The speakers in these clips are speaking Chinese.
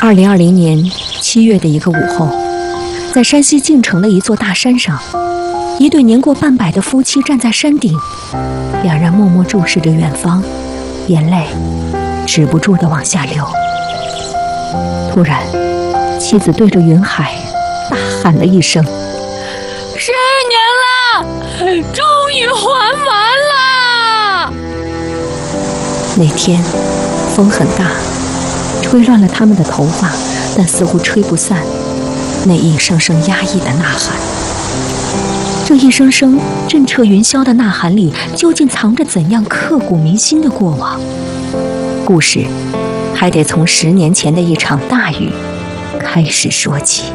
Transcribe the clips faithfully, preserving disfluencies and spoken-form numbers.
二零二零年七月的一个午后，在山西晋城的一座大山上，一对年过半百的夫妻站在山顶，两人默默注视着远方，眼泪止不住地往下流。突然，妻子对着云海大喊了一声：“ 十年了，终于还完了！” 那天风很大，吹乱了他们的头发，但似乎吹不散那一声声压抑的呐喊。这一声声震彻云霄的呐喊里，究竟藏着怎样刻骨铭心的过往？故事还得从十年前的一场大雨开始说起。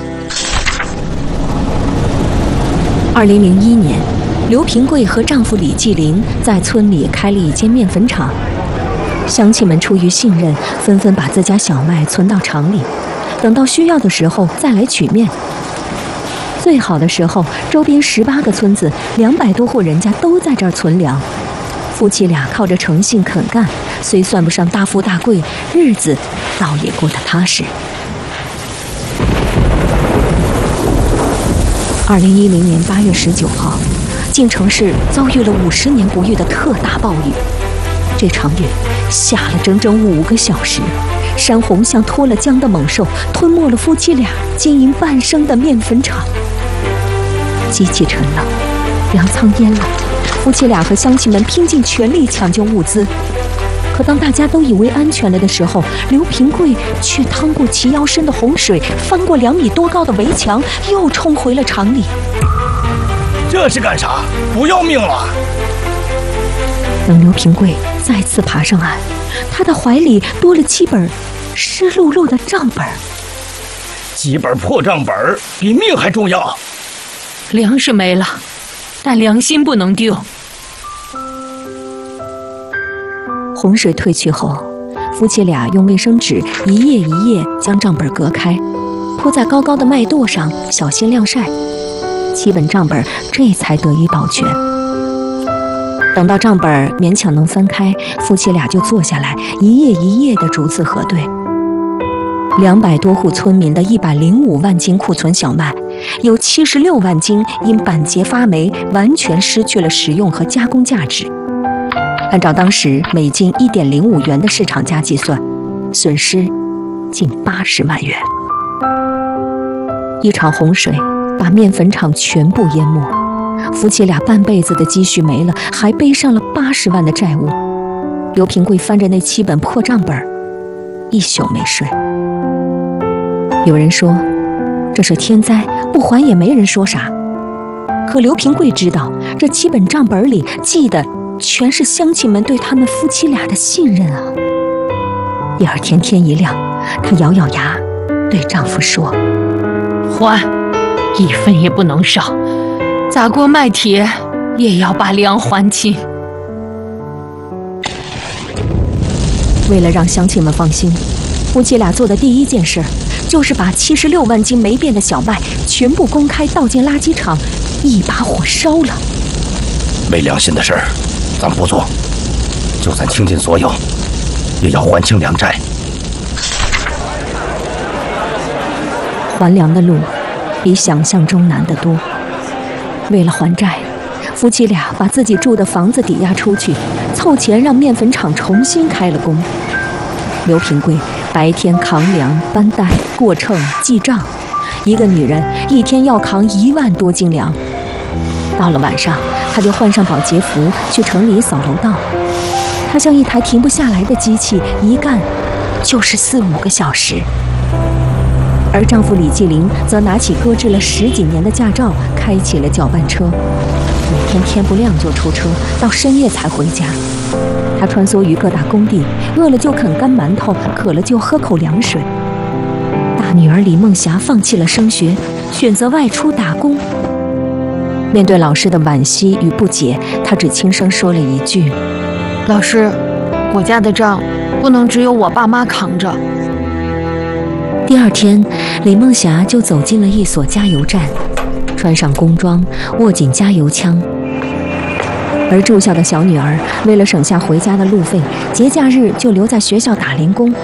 二零零一年，刘平贵和丈夫李继林在村里开了一间面粉厂。乡亲们出于信任，纷纷把自家小麦存到厂里，等到需要的时候再来取面。最好的时候，周边十八个村子两百多户人家都在这儿存粮。夫妻俩靠着诚信肯干，虽算不上大富大贵，日子倒也过得踏实。二零一零年八月十九号，晋城市遭遇了五十年不遇的特大暴雨。这场雨下了整整五个小时，山洪像脱了缰的猛兽，吞没了夫妻俩经营半生的面粉厂。机器沉了，粮仓淹了，夫妻俩和乡亲们拼尽全力抢救物资。可当大家都以为安全了的时候，刘平贵却趟过齐腰深的洪水，翻过两米多高的围墙，又冲回了厂里。 这是干啥？不要命了！ 等刘平贵再次爬上岸，他的怀里多了七本湿漉漉的账本。 几本破账本比命还重要。 粮食没了，但良心不能丢。 洪水退去后，夫妻俩用卫生纸一页一页将账本隔开，铺在高高的麦垛上，小心晾晒。七本账本这才得以保全。等到账本勉强能翻开，夫妻俩就坐下来，一页一页地逐字核对。两百多户村民的一百零五万斤库存小麦，有七十六万斤因板结发霉，完全失去了食用和加工价值。按照当时每斤一点零五元的市场价计算，损失近八十万元。一场洪水把面粉厂全部淹没。夫妻俩半辈子的积蓄没了，还背上了八十万的债务。刘平贵翻着那七本破账本，一宿没睡。有人说这是天灾，不还也没人说啥。可刘平贵知道，这七本账本里记的全是乡亲们对他们夫妻俩的信任啊。第二天天一亮，她咬咬牙对丈夫说：“ 还，一分也不能少。砸锅卖铁也要把粮还清。” 为了让乡亲们放心，夫妻俩做的第一件事就是把七十六万斤没变的小麦全部公开倒进垃圾场，一把火烧了。 没良心的事儿咱不做，就算倾尽所有也要还清粮债。 还粮的路比想象中难得多。为了还债，夫妻俩把自己住的房子抵押出去，凑钱让面粉厂重新开了工。刘平贵白天扛粮、搬担、过秤、记账，一个女人一天要扛一万多斤粮。到了晚上，她就换上保洁服去城里扫楼道。她像一台停不下来的机器，一干就是四五个小时。而丈夫李继林则拿起搁置了十几年的驾照，开起了搅拌车，每天天不亮就出车，到深夜才回家。他穿梭于各大工地，饿了就啃干馒头，渴了就喝口凉水。大女儿李梦霞放弃了升学，选择外出打工。面对老师的惋惜与不解，她只轻声说了一句：“ 老师，我家的账不能只有我爸妈扛着。” 第二天，李梦霞就走进了一所加油站，穿上工装，握紧加油枪。而住校的小女儿为了省下回家的路费，节假日就留在学校打零工。